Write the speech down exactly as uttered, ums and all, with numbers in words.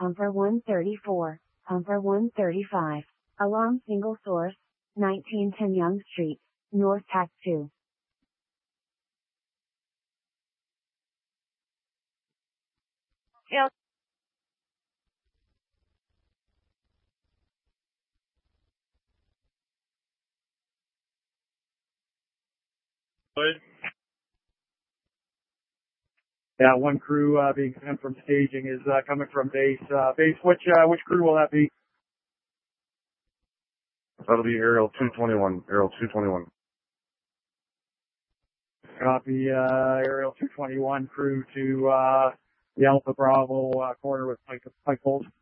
Pumper one thirty-four, Pumper one thirty-five, alarm single source, nineteen ten Young Street, North Tack two. Yeah. Yeah, one crew uh, being sent from staging is uh, coming from base. Uh, base, which uh, which crew will that be? That'll be Aerial two twenty-one. Aerial two twenty-one. Copy, uh, Aerial two twenty-one crew to uh, the Alpha Bravo uh, corner with Pike, Pike Holt.